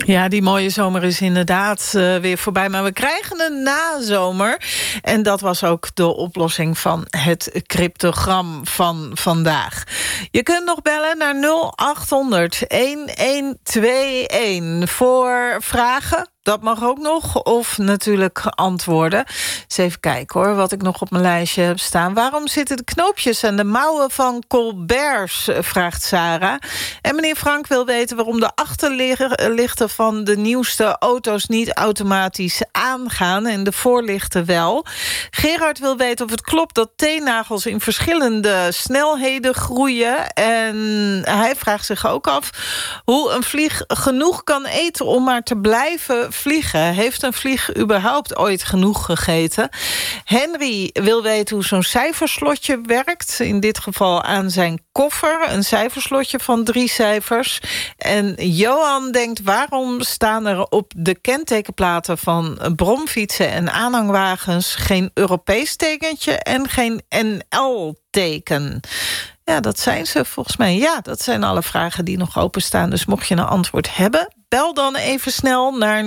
Ja, die mooie zomer is inderdaad weer voorbij. Maar we krijgen een nazomer. En dat was ook de oplossing van het cryptogram van vandaag. Je kunt nog bellen naar 0800-1121 voor vragen. Dat mag ook nog, of natuurlijk antwoorden. Eens even kijken hoor, wat ik nog op mijn lijstje heb staan. Waarom zitten de knoopjes aan de mouwen van Colberts, vraagt Sarah. En meneer Frank wil weten waarom de achterlichten van de nieuwste auto's niet automatisch aangaan en de voorlichten wel. Gerard wil weten of het klopt dat teennagels in verschillende snelheden groeien. En hij vraagt zich ook af hoe een vlieg genoeg kan eten om maar te blijven vliegen. Heeft een vlieg überhaupt ooit genoeg gegeten? Henry wil weten hoe zo'n cijferslotje werkt. In dit geval aan zijn koffer. Een cijferslotje van 3 cijfers. En Johan denkt, waarom staan er op de kentekenplaten van bromfietsen en aanhangwagens geen Europees tekentje en geen NL-teken? Ja, dat zijn ze volgens mij. Ja, dat zijn alle vragen die nog openstaan. Dus mocht je een antwoord hebben, bel dan even snel naar 0800-1121.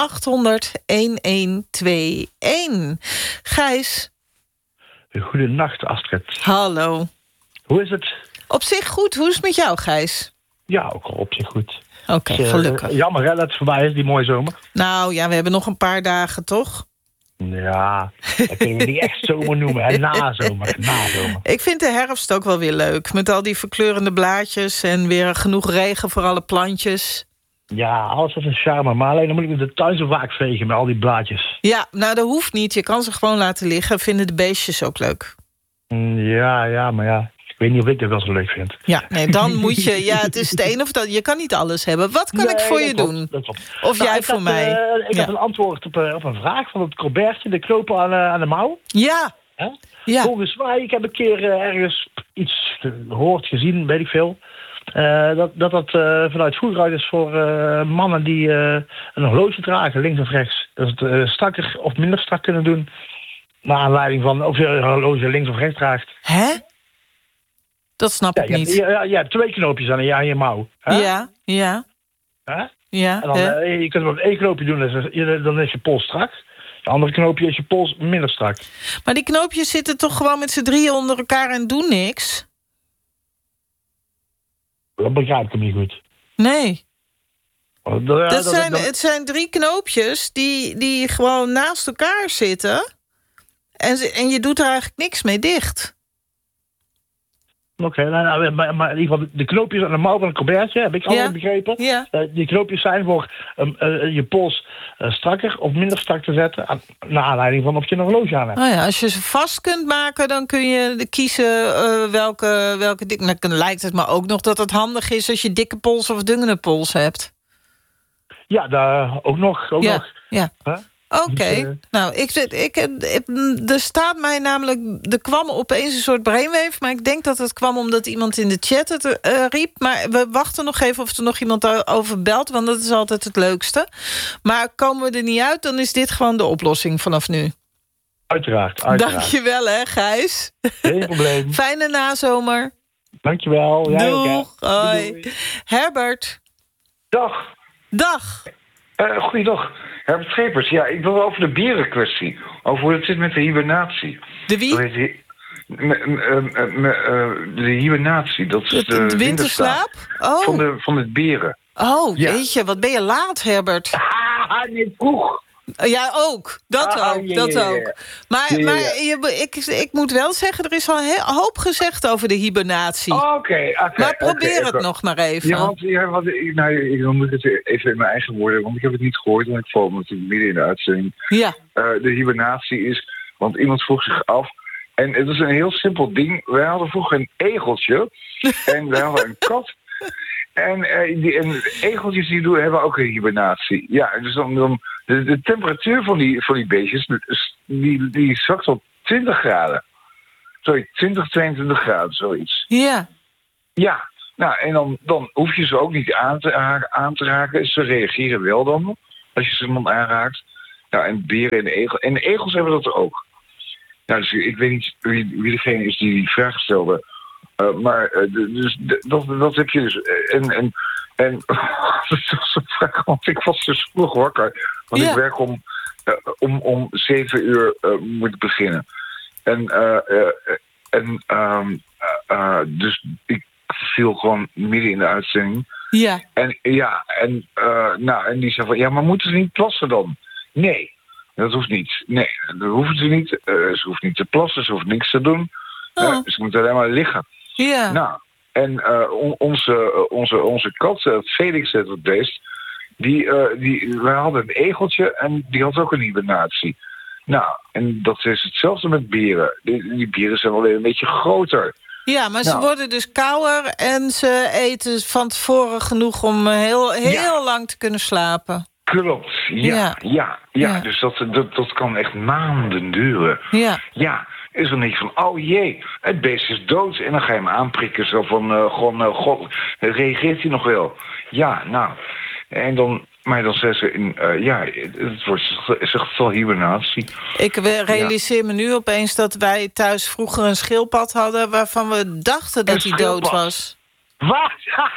Gijs. Goedenacht, Astrid. Hallo. Hoe is het? Op zich goed. Hoe is het met jou, Gijs? Ja, ook al op zich goed. Oké, gelukkig. Jammer hè, dat het voorbij is, die mooie zomer. Nou ja, we hebben nog een paar dagen, toch? Ja, dat kunnen we niet echt zomer noemen. Hè? Nazomer. Ik vind de herfst ook wel weer leuk. Met al die verkleurende blaadjes en weer genoeg regen voor alle plantjes. Ja, alles is een charme. Maar alleen dan moet ik de tuin zo vaak vegen met al die blaadjes. Ja, nou dat hoeft niet. Je kan ze gewoon laten liggen. Vinden de beestjes ook leuk. Ja, maar ja. Ik weet niet of ik dat wel zo leuk vind. Ja, nee, dan moet je... Ja, het is het een of dat. Je kan niet alles hebben. Wat kan ik voor je doen? Dat klopt. Of jij voor mij? Ik heb een antwoord op een vraag van het Colbertje. De knopen aan de mouw. Ja. Ja. Volgens mij, ik heb een keer ergens iets gehoord, gezien, weet ik veel. Dat vanuit vroeger uit is voor mannen die een horloge dragen, links of rechts. Dat het strakker of minder strak kunnen doen. Naar aanleiding van of je een horloge links of rechts draagt. Hè? Dat snap ik niet. Je hebt 2 knoopjes aan je mouw. Hè? Ja. Hè? Ja. En dan, je kunt maar 1 knoopje doen, dan is je pols strak. Het andere knoopje is je pols minder strak. Maar die knoopjes zitten toch gewoon met z'n drieën onder elkaar en doen niks? Dat begrijp ik hem niet goed. Nee. Het zijn 3 knoopjes die gewoon naast elkaar zitten. En je doet er eigenlijk niks mee dicht. Oké, maar in ieder geval de knoopjes aan de mouw van een colbertje, heb ik altijd begrepen. Ja. Die knoopjes zijn voor je pols strakker of minder strak te zetten, naar aanleiding van of je een horloge aan hebt. Oh ja, als je ze vast kunt maken, dan kun je kiezen welke dik. Dan lijkt het me ook nog dat het handig is als je dikke pols of dunnere pols hebt. Ja, daar ook nog. Ja. Huh? Oké. Nou, er staat mij namelijk... Er kwam opeens een soort brainwave... maar ik denk dat het kwam omdat iemand in de chat het riep. Maar we wachten nog even of er nog iemand over belt... want dat is altijd het leukste. Maar komen we er niet uit, dan is dit gewoon de oplossing vanaf nu. Uiteraard. Dankjewel, hè, Gijs. Geen probleem. Fijne nazomer. Dankjewel. Jij Doeg. ook, hè. Hoi. Doei. Herbert. Dag. Goeiedag. Herbert Schepers. Ja, ik wil wel over de bierenkwestie. Over hoe het zit met de hibernatie. De wie? De hibernatie. Dat is de winterslaap? Oh. Van het beren. Oh, ja. Weet je, wat ben je laat, Herbert? Nee, vroeg. Ja, ook. Dat ook. Maar ik moet wel zeggen, er is al een hoop gezegd over de hibernatie. Oké. Maar probeer het nog maar even. Dan moet ik het even in mijn eigen woorden, want ik heb het niet gehoord en ik val natuurlijk midden in de uitzending. Ja. De hibernatie is, want iemand vroeg zich af, en het is een heel simpel ding. Wij hadden vroeger een egeltje en wij hadden een kat. En egeltjes hebben ook een hibernatie. Ja, dus dan de temperatuur van die beestjes, die zakt op 20 graden. Sorry, 22 graden, zoiets. Ja. Ja, nou, en dan hoef je ze ook niet aan te raken. Ze reageren wel dan, als je ze iemand aanraakt. Nou, en beren en de egels hebben dat ook. Nou, dus ik weet niet wie degene is die vraag stelde. Maar dus dat heb je dus. En En dat was een vraag, want ik was dus vroeg wakker. Want ik werk om 7 uur moet ik beginnen. Dus ik viel gewoon midden in de uitzending. Ja. En die zei van, ja, maar moeten ze niet plassen dan? Nee, dat hoeft niet. Nee, dat hoeven ze niet. Ze hoeft niet te plassen, ze hoeft niks te doen. Ze moet alleen maar liggen. Ja. Nou, en onze kat, Felix heet het beest, wij hadden een egeltje en die had ook een hibernatie. Nou, en dat is hetzelfde met beren. Die beren zijn alleen een beetje groter. Ja, maar ze worden dus kouder en ze eten van tevoren genoeg om heel lang te kunnen slapen. Klopt, ja. Dus dat kan echt maanden duren. Ja, is er niet van, oh jee, het beest is dood. En dan ga je hem aanprikken, zo van, god, reageert hij nog wel? Ja, nou, en dan... Maar dan zeggen ze, het wordt echt wel hibernatie. Ik realiseer me nu opeens dat wij thuis vroeger een schildpad hadden... waarvan we dachten dat hij dood was. Wat?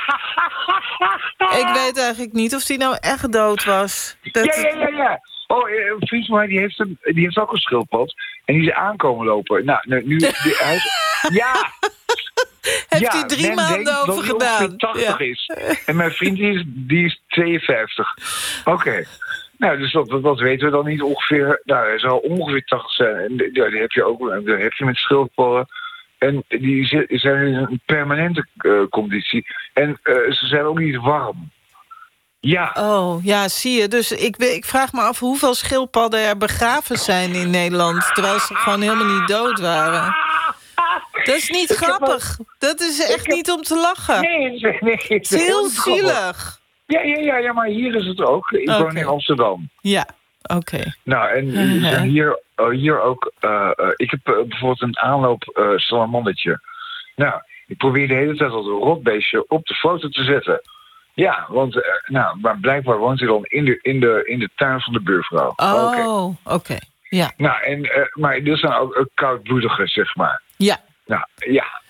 Ik weet eigenlijk niet of hij nou echt dood was. Ja. Oh, een vriend van mij die heeft ook een schildpad. En die is aankomen lopen. Nou, nu... Ja! Heeft hij 3 maanden over gedaan. Dat hij 80 is. En mijn vriend die is 52. Oké. Nou, dus dat weten we dan niet ongeveer. Nou, hij zou ongeveer 80 zijn. En die heb je ook. Dat heb je met schildpadden. En die zijn in een permanente conditie. En ze zijn ook niet warm. Ja. Oh, ja, zie je. Dus ik vraag me af hoeveel schildpadden er begraven zijn in Nederland... terwijl ze gewoon helemaal niet dood waren. Dat is niet grappig. Dat is echt niet om te lachen. Nee. Het is heel zielig. Ja, maar hier is het ook. Ik woon in Amsterdam. Ja, oké. Nou, en hier ook... ik heb bijvoorbeeld een aanloop salamandetje. Nou, ik probeer de hele tijd dat rotbeestje op de foto te zetten. Ja, want maar blijkbaar woont hij dan in de tuin van de buurvrouw. Oh, oké. Ja. Nou, maar er zijn ook koudbloedigen, zeg maar. Ja. Nou, ja.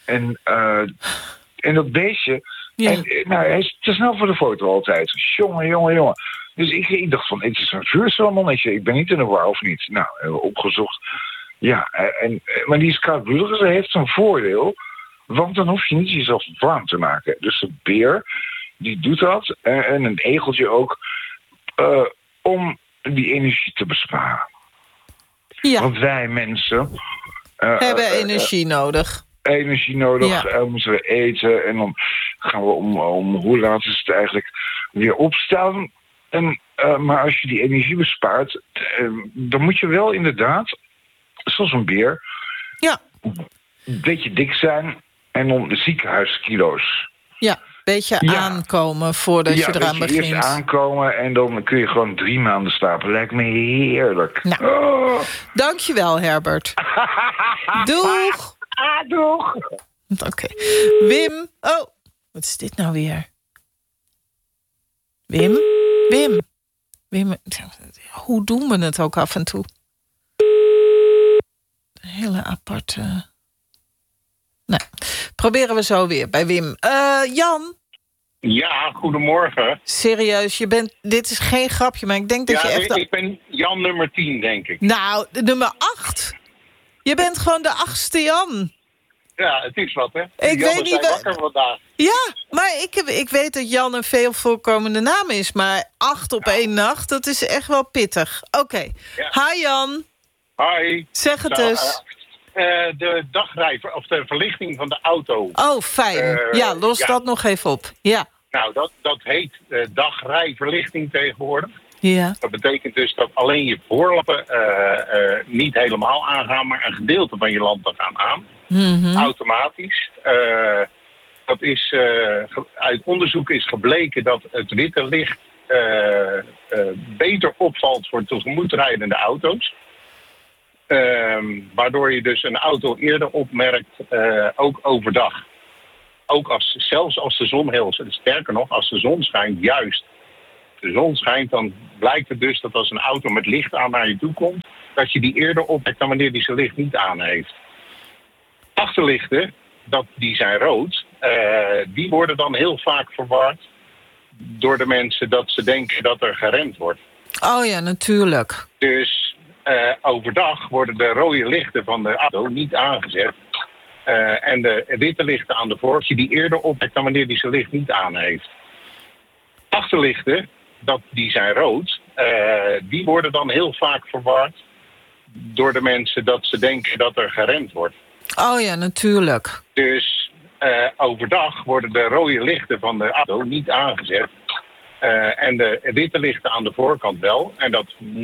En dat beestje... Ja. En hij is te snel voor de foto altijd. Jongen. Dus ik dacht van, het is een vuursalamannetje. Ik ben niet in de war, of niet? Nou, hebben we opgezocht. Ja, maar die is koudbloedig, dus dat heeft een voordeel. Want dan hoef je niet jezelf warm te maken. Dus de beer, die doet dat. En een egeltje ook. Om die energie te besparen. Ja. Want wij mensen... hebben energie nodig. Energie nodig, moeten we eten. En dan gaan we om hoe laat is het eigenlijk weer opstaan. Maar als je die energie bespaart... dan moet je wel inderdaad, zoals een beer... een beetje dik zijn en dan de ziekenhuiskilo's. Ja, een beetje aankomen voordat je eraan begint. Eerst aankomen en dan kun je gewoon 3 maanden slapen. Lijkt me heerlijk. Nou, dankjewel, Herbert. Doeg! Doeg! Oké. Wim. Oh, wat is dit nou weer? Wim? Hoe doen we het ook af en toe? Een hele aparte... Nou, proberen we zo weer bij Wim. Jan? Ja, goedemorgen. Serieus, dit is geen grapje, maar ik denk dat je echt... ik ben Jan nummer 10, denk ik. Nou, nummer 8. Je bent gewoon de 8e Jan. Ja, het is wat, hè? Ik weet niet wakker vandaag. Ja, maar ik weet dat Jan een veel voorkomende naam is. Maar 8 op 1 nacht, dat is echt wel pittig. Oké. Hi Jan. Hi. Zeg het dus. De dagrij, of de verlichting van de auto. Oh, fijn. Los dat nog even op. Ja. Nou, dat heet dagrijverlichting tegenwoordig. Ja. Dat betekent dus dat alleen je voorlampen niet helemaal aangaan, maar een gedeelte van je lampen gaan aan. Mm-hmm. Automatisch. Dat is, uit onderzoek is gebleken dat het witte licht beter opvalt voor tegemoetrijdende auto's. Waardoor je dus een auto eerder opmerkt, ook overdag. Ook zelfs als de zon sterker nog, als de zon schijnt, juist. De zon schijnt, dan blijkt het dus dat als een auto met licht aan naar je toe komt, dat je die eerder opmerkt dan wanneer die zijn licht niet aan heeft. Achterlichten, die zijn rood, die worden dan heel vaak verward door de mensen dat ze denken dat er geremd wordt. Oh ja, natuurlijk. Dus overdag worden de rode lichten van de auto niet aangezet. En de witte lichten aan de voorkant die eerder opwekt dan wanneer die zijn licht niet aan heeft. Achterlichten, die zijn rood. Die worden dan heel vaak verward door de mensen dat ze denken dat er geremd wordt. Oh ja, natuurlijk. Dus overdag worden de rode lichten van de auto niet aangezet. En de witte lichten aan de voorkant wel. En dat